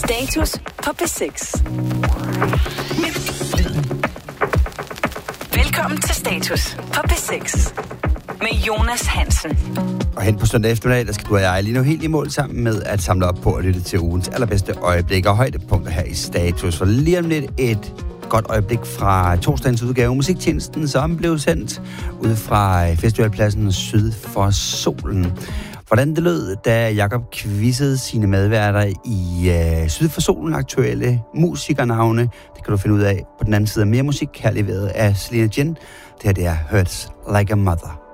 Status på P6. Velkommen til Status på P6 med Jonas Hansen. Og hen på søndag eftermiddag, der skal du og jeg lige nu helt i mål sammen med at samle op på at lytte til ugens allerbedste øjeblikke og højdepunkter her i Status. For lige om lidt et godt øjeblik fra torsdagens udgave Musiktjenesten, som blev sendt ud fra festivalpladsen syd for solen. Hvordan det lød, da Jakob quizzede sine medværter i syd for solen aktuelle musikernavne, det kan du finde ud af på den anden side af mere musik, her leveret af Selena Jen. Det her det er Hurts Like a Mother.